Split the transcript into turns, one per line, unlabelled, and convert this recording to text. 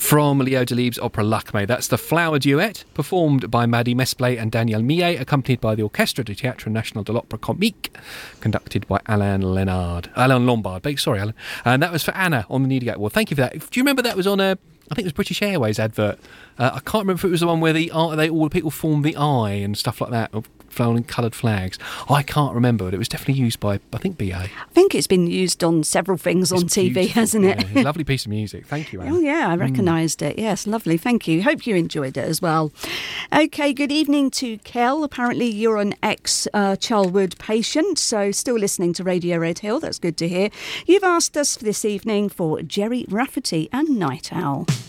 from Leo Delibes' opera Lakme. That's the Flower Duet, performed by Maddie Mesplay and Danielle Millet, accompanied by the Orchestre du Théâtre National de l'Opéra Comique, conducted by Alain Lombard. Sorry, Alan. And that was for Anna on the Newdigate Award. Thank you for that. Do you remember that was on I think it was British Airways advert. I can't remember if it was the one where all the people formed the eye and stuff like that, flown in coloured flags. I can't remember, but it was definitely used by, I think, BA.
I think it's been used on several things on TV, beautiful. Hasn't it?
Yeah, lovely piece of music. Thank you, Anna.
Oh, yeah, I recognised it. Yes, lovely. Thank you. Hope you enjoyed it as well. OK, good evening to Kel. Apparently you're an ex-Charlwood patient, so still listening to Radio Red Hill. That's good to hear. You've asked us for this evening for Jerry Rafferty and Night Owl.